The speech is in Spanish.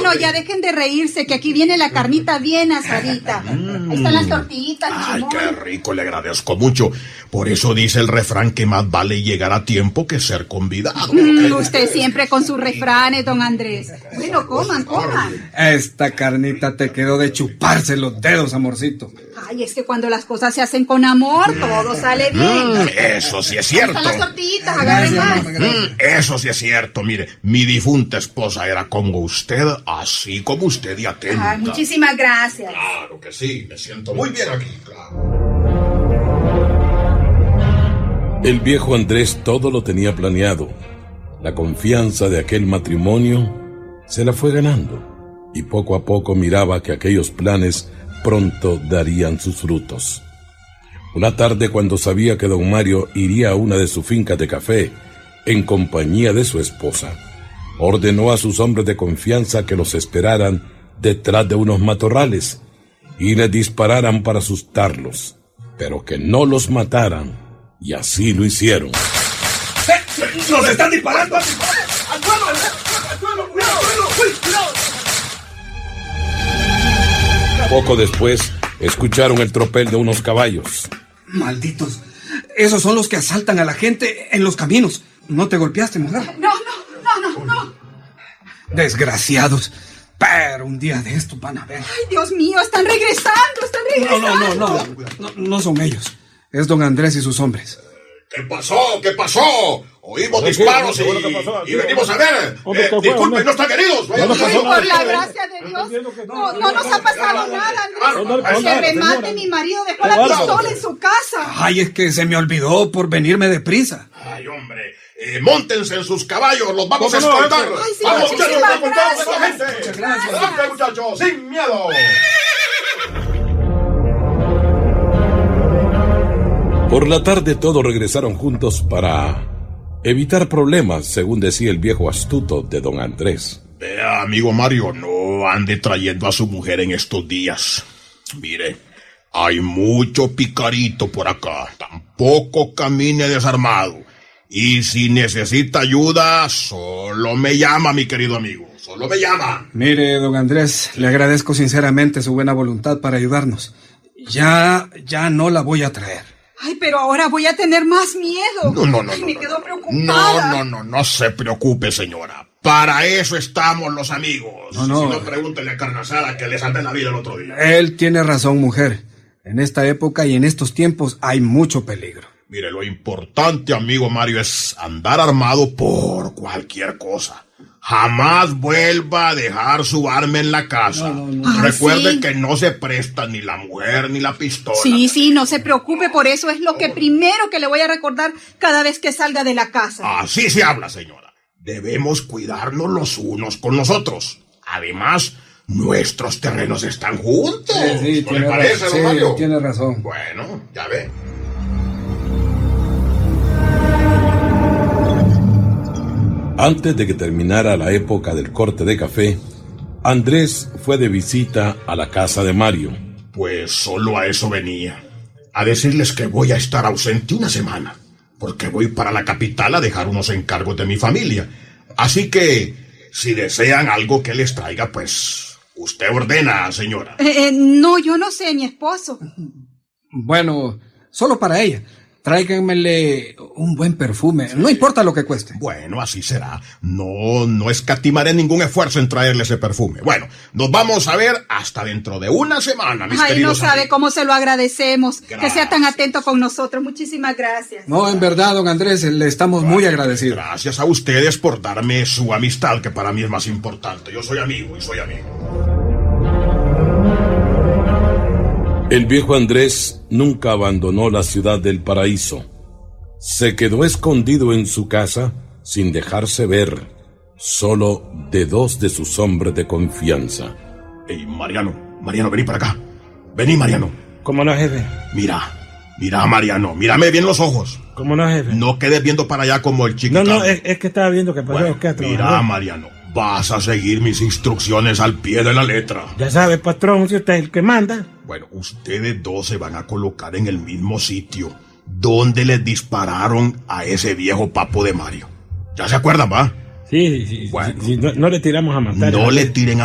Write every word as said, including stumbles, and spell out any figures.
bueno, ya dejen de reírse, que aquí viene la carnita bien asadita. Mm. Ahí están las tortillitas. Ay, chimón. Qué rico, le agradezco mucho. Por eso dice el refrán que más vale llegar a tiempo que ser convidado. Mm, usted siempre con sus refranes, don Andrés. Bueno, coman, coman. Esta carnita te quedó de chuparse los dedos, amorcito. Ay, es que cuando las cosas se hacen con amor, todo sale bien. Mm, eso sí es cierto. Ahí están las tortillitas, agarren más. Mm, eso sí es cierto. Mire, mi difunta esposa era como usted, así como usted de atenta. Ay, muchísimas gracias. Claro que sí, me siento muy bien aquí, claro. El viejo Andrés todo lo tenía planeado. La confianza de aquel matrimonio se la fue ganando, y poco a poco miraba que aquellos planes pronto darían sus frutos. Una tarde, cuando sabía que don Mario iría a una de sus fincas de café en compañía de su esposa, ordenó a sus hombres de confianza que los esperaran detrás de unos matorrales y les dispararan para asustarlos, pero que no los mataran, y así lo hicieron. ¡Nos están disparando! Poco después, escucharon el tropel de unos caballos. ¡Malditos! Esos son los que asaltan a la gente en los caminos. ¿No te golpeaste, mujer? No, no, no, no, no. Desgraciados. Pero un día de esto van a ver. Ay, Dios mío, están regresando, están regresando. No, no, no, no, no, no son ellos. Es don Andrés y sus hombres. ¿Qué pasó? ¿Qué pasó? Oímos ¿Qué, disparos qué, y, pasó, y venimos a ver. Eh, disculpen, no están heridos. No, no, no, por la gracia de Dios, no, no nos ha pasado nada. Se remate, mi marido dejó la pistola en su casa. Ay, es que se me olvidó por venirme deprisa. Ay, hombre. Eh, móntense en sus caballos, los vamos a escoltar. Ay, sí, vamos, muchísimas gracias. La gente. Muchas gracias. Adelante, muchachos, sin miedo. Por la tarde todos regresaron juntos para evitar problemas, según decía el viejo astuto de don Andrés. Vea, amigo Mario, no ande trayendo a su mujer en estos días. Mire, hay mucho picarito por acá. Tampoco camine desarmado. Y si necesita ayuda, solo me llama, mi querido amigo. Solo me llama. Mire, don Andrés, le agradezco sinceramente su buena voluntad para ayudarnos. Ya, ya no la voy a traer. Ay, pero ahora voy a tener más miedo. No, no, no. Ay, no me no, quedo no, preocupada. No, no, no, no se preocupe, señora. Para eso estamos los amigos. No, no. Si no, pregúntele a Carnazada que le salté la vida el otro día. Él tiene razón, mujer. En esta época y en estos tiempos hay mucho peligro. Mire, lo importante, amigo Mario, es andar armado por cualquier cosa. Jamás vuelva a dejar su arma en la casa. No, no, no. Recuerde ah, ¿sí? que no se presta ni la mujer ni la pistola. Sí, sí, no se preocupe, por eso es lo que primero que le voy a recordar cada vez que salga de la casa. Así se habla, señora. Debemos cuidarnos los unos con los otros. Además, nuestros terrenos están juntos. Sí, sí, ¿No tiene, le parece, sí, don Mario? tiene razón. Bueno, ya ve. Antes de que terminara la época del corte de café, Andrés fue de visita a la casa de Mario. Pues solo a eso venía. A decirles que voy a estar ausente una semana, porque voy para la capital a dejar unos encargos de mi familia. Así que, si desean algo que les traiga, pues usted ordena, señora. Eh, eh, no, yo no sé, mi esposo. Bueno, solo para ella. Tráiganmele un buen perfume, no importa lo que cueste. Bueno, así será. No, no escatimaré ningún esfuerzo en traerle ese perfume. Bueno, nos vamos a ver hasta dentro de una semana, mis Ay, no queridos sabe amigos. cómo se lo agradecemos. Gracias. Que sea tan atento con nosotros. Muchísimas gracias. No, en verdad, don Andrés, le estamos muy Bueno, agradecidos. Gracias a ustedes por darme su amistad, que para mí es más importante. Yo soy amigo y soy amigo. El viejo Andrés nunca abandonó la ciudad del paraíso. Se quedó escondido en su casa sin dejarse ver, solo de dos de sus hombres de confianza. Ey, Mariano, Mariano, vení para acá. Vení, Mariano. ¿Cómo no, jefe? Mira, mira, Mariano, mírame bien los ojos. ¿Cómo no, jefe? No quedes viendo para allá como el chiquitán. No, no, es, es que estaba viendo que pasó. Bueno, ¿Qué? mira, Mariano, vas a seguir mis instrucciones al pie de la letra. Ya sabe, patrón, si usted es el que manda. Bueno, ustedes dos se van a colocar en el mismo sitio donde les dispararon a ese viejo papo de Mario. ¿Ya se acuerdan, va? Sí, sí, sí. Bueno. sí, sí, no, no le tiramos a matar. No le tiren a